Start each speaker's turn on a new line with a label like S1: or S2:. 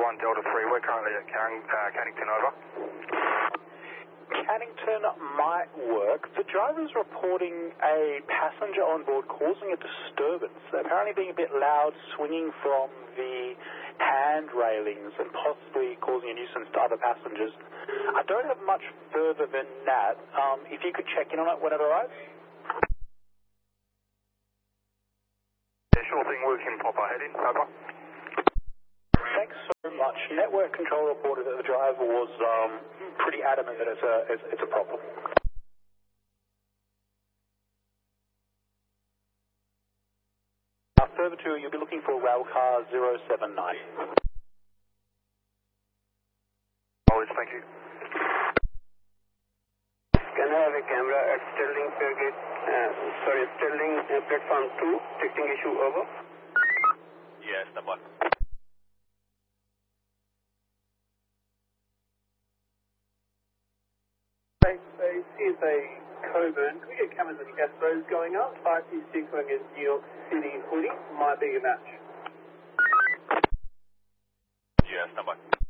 S1: 1 Delta 3, we're currently at Cannington, over.
S2: Cannington might work. The driver's reporting a passenger on board causing a disturbance, apparently being a bit loud, swinging from the hand railings and possibly causing a nuisance to other passengers. I don't have much further than that. If you could check in on it when it arrives.
S1: Yeah, sure thing, we can pop our head in, over.
S2: Thanks so much. Network control reported that the driver was pretty adamant that it's a problem. Further to, you'll be looking for Railcar 079.
S1: Always, thank you.
S3: Can I have a camera at Sterling Fairgate, Sterling platform 2, detecting issue, over?
S1: Yes, stand by.
S4: CSA Coburn, can we get cameras on your gas roads going up? 526 going against New York City Hoodie, might be a match.
S1: Yeah, stand by.